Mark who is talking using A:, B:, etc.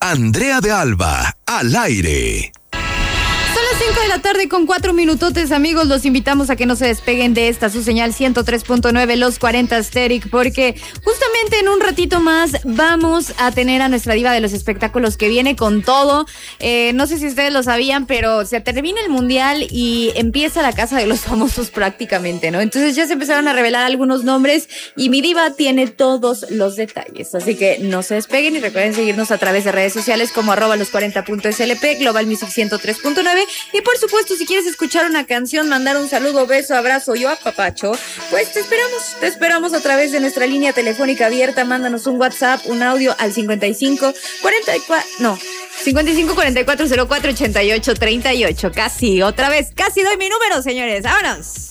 A: Andrea de Alba, al aire.
B: Son las 5 de la tarde con 4 minutotes, amigos. Los invitamos a que no se despeguen de esta, su señal 103.9, Los 40 Asterix, porque justamente en un ratito más vamos a tener a nuestra diva de los espectáculos que viene con todo. No sé si ustedes lo sabían, pero se termina el mundial y empieza la casa de los famosos prácticamente, ¿no? Entonces ya se empezaron a revelar algunos nombres y mi diva tiene todos los detalles. Así que no se despeguen y recuerden seguirnos a través de redes sociales como @los40.slp, Global Music 103.9. Y por supuesto, si quieres escuchar una canción, mandar un saludo, beso, abrazo, yo apapacho, pues te esperamos a través de nuestra línea telefónica abierta. Mándanos un WhatsApp, un audio al 55 44 04 88 38. Casi, otra vez, casi doy mi número, señores. ¡Vámonos!